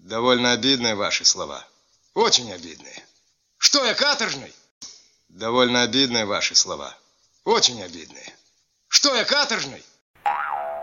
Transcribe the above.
Довольно обидные ваши слова. Очень обидные. Что, я каторжный? Довольно обидные ваши слова. Очень обидные. Что, я каторжный?